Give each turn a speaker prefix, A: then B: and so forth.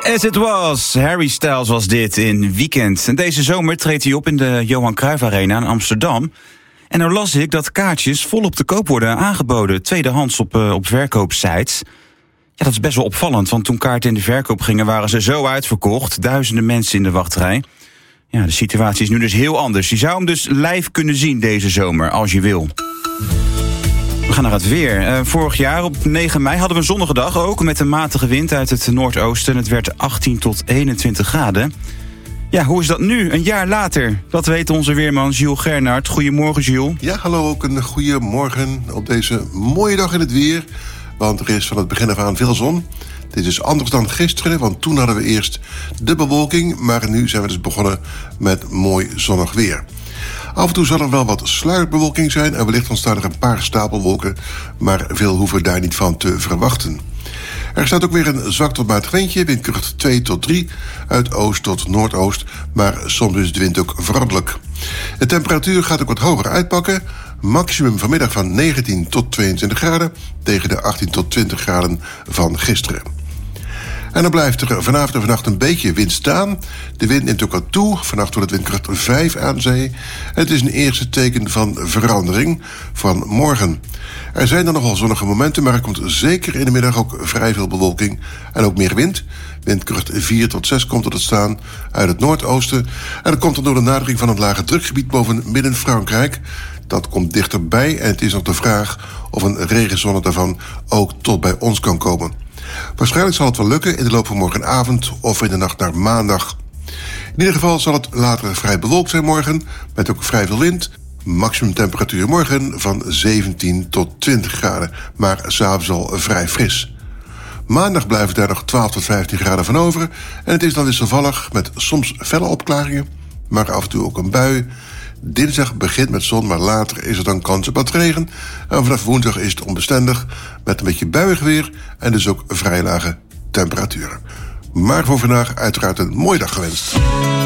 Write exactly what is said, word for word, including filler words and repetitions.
A: As it was, Harry Styles was dit in Weekend. En deze zomer treedt hij op in de Johan Cruijff Arena in Amsterdam. En nou las ik dat kaartjes volop te koop worden aangeboden, tweedehands op, uh, op verkoopsites. Ja, dat is best wel opvallend, want toen kaarten in de verkoop gingen waren ze zo uitverkocht. Duizenden mensen in de wachtrij. Ja, de situatie is nu dus heel anders. Je zou hem dus live kunnen zien deze zomer, als je wil. We gaan naar het weer. Uh, vorig jaar op negen mei hadden we een zonnige dag ook, met een matige wind uit het noordoosten. Het werd achttien tot eenentwintig graden. Ja, hoe is dat nu, een jaar later? Dat weet onze weerman Jules Gernard. Goedemorgen, Jules.
B: Ja, hallo, ook een goede morgen op deze mooie dag in het weer. Want er is van het begin af aan veel zon. Dit is anders dan gisteren, want toen hadden we eerst de bewolking. Maar nu zijn we dus begonnen met mooi zonnig weer. Af en toe zal er wel wat sluierbewolking zijn en wellicht ontstaan er een paar stapelwolken, maar veel hoeven we daar niet van te verwachten. Er staat ook weer een zwak tot matig windje, windkracht twee tot drie, uit oost tot noordoost, maar soms is de wind ook veranderlijk. De temperatuur gaat ook wat hoger uitpakken, maximum vanmiddag van negentien tot tweeëntwintig graden, tegen de achttien tot twintig graden van gisteren. En dan blijft er vanavond en vannacht een beetje wind staan. De wind neemt ook wat toe. Vannacht wordt het windkracht vijf aan zee. En het is een eerste teken van verandering van morgen. Er zijn dan nogal zonnige momenten, maar er komt zeker in de middag ook vrij veel bewolking. En ook meer wind. Windkracht vier tot zes komt tot het staan uit het noordoosten. En dat komt dan door de nadering van een lage drukgebied boven Midden-Frankrijk. Dat komt dichterbij en het is nog de vraag of een regenzone daarvan ook tot bij ons kan komen. Waarschijnlijk zal het wel lukken in de loop van morgenavond of in de nacht naar maandag. In ieder geval zal het later vrij bewolkt zijn morgen, met ook vrij veel wind. Maximum temperatuur morgen van zeventien tot twintig graden, maar 's avonds al vrij fris. Maandag blijven daar nog twaalf tot vijftien graden van over. En het is dan wisselvallig met soms felle opklaringen, maar af en toe ook een bui. Dinsdag begint met zon, maar later is er dan kans op wat regen. En vanaf woensdag is het onbestendig, met een beetje buiig weer en dus ook vrij lage temperaturen. Maar voor vandaag uiteraard een mooie dag gewenst.